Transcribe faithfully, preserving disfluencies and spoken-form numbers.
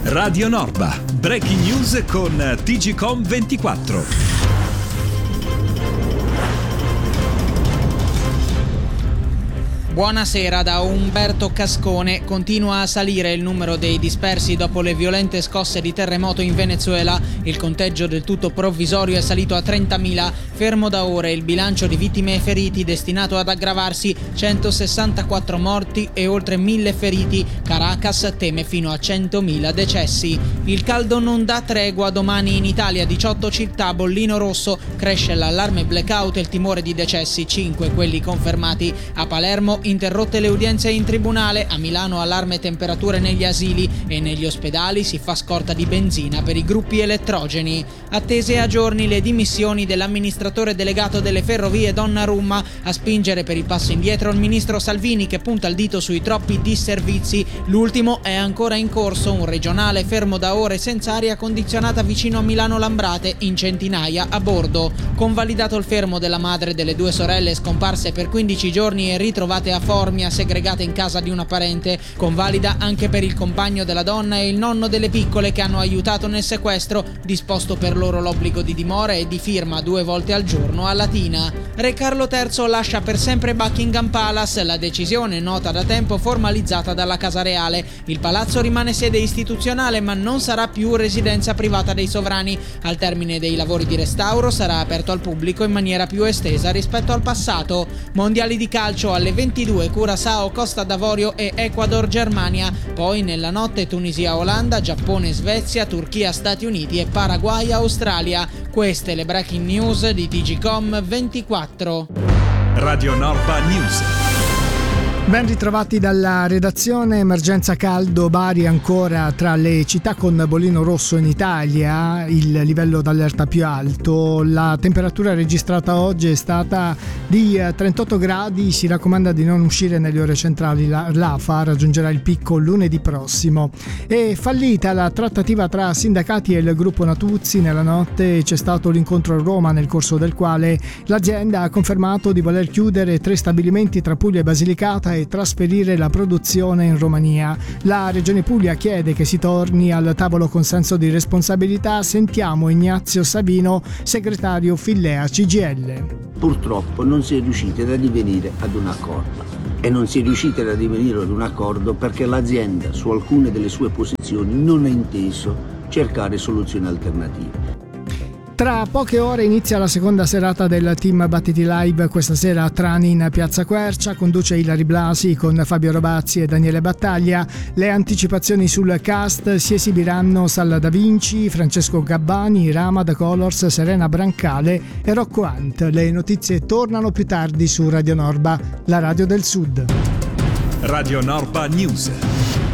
Radio Norba, breaking news con T G Com ventiquattro. Buonasera da Umberto Cascone. Continua a salire il numero dei dispersi dopo le violente scosse di terremoto in Venezuela. Il conteggio del tutto provvisorio è salito a trentamila. Fermo da ore il bilancio di vittime e feriti, destinato ad aggravarsi: centosessantaquattro morti e oltre mille feriti. Caracas teme fino a centomila decessi. Il caldo non dà tregua domani in Italia. diciotto città, bollino rosso. Cresce l'allarme blackout e il timore di decessi, cinque quelli confermati. A Palermo interrotte le udienze in tribunale, a Milano allarme temperature negli asili e negli ospedali si fa scorta di benzina per i gruppi elettrogeni. Attese a giorni le dimissioni dell'amministratore delegato delle ferrovie Donnarumma. A spingere per il passo indietro il ministro Salvini, che punta il dito sui troppi disservizi. L'ultimo è ancora in corso, un regionale fermo da ore senza aria condizionata vicino a Milano Lambrate, in centinaia a bordo. Convalidato il fermo della madre delle due sorelle scomparse per quindici giorni e ritrovate a Formia, segregate in casa di una parente. Convalida anche per il compagno della donna e il nonno delle piccole che hanno aiutato nel sequestro, disposto per loro l'obbligo di dimora e di firma due volte al giorno a Latina. Re Carlo terzo lascia per sempre Buckingham Palace, la decisione nota da tempo formalizzata dalla Casa Reale. Il palazzo rimane sede istituzionale ma non sarà più residenza privata dei sovrani. Al termine dei lavori di restauro sarà aperto al pubblico in maniera più estesa rispetto al passato. Mondiali di calcio alle ventidue, Curaçao, Costa d'Avorio e Ecuador Germania. Poi nella notte Tunisia Olanda, Giappone Svezia, Turchia Stati Uniti e Paraguay Australia. Queste le breaking news di T G Com ventiquattro. Radio Norba News. Ben ritrovati dalla redazione. Emergenza caldo, Bari ancora tra le città con bollino rosso in Italia, il livello d'allerta più alto. La temperatura registrata oggi è stata di trentotto gradi, si raccomanda di non uscire nelle ore centrali. L'A F A raggiungerà il picco lunedì prossimo. È fallita la trattativa tra sindacati e il gruppo Natuzzi. Nella notte c'è stato l'incontro a Roma, nel corso del quale l'azienda ha confermato di voler chiudere tre stabilimenti tra Puglia e Basilicata e trasferire la produzione in Romania. La Regione Puglia chiede che si torni al tavolo con senso di responsabilità. Sentiamo Ignazio Savino, segretario Fillea C G I L. Purtroppo non si è riusciti ad addivenire ad un accordo e non si è riusciti ad addivenire ad un accordo perché l'azienda su alcune delle sue posizioni non ha inteso cercare soluzioni alternative. Tra poche ore inizia la seconda serata del Team Battiti Live, questa sera a Trani in Piazza Quercia. Conduce Ilari Blasi con Fabio Robazzi e Daniele Battaglia. Le anticipazioni sul cast: si esibiranno Salla Da Vinci, Francesco Gabbani, Rama The Colors, Serena Brancale e Rocco Hunt. Le notizie tornano più tardi su Radio Norba, la radio del Sud. Radio Norba News.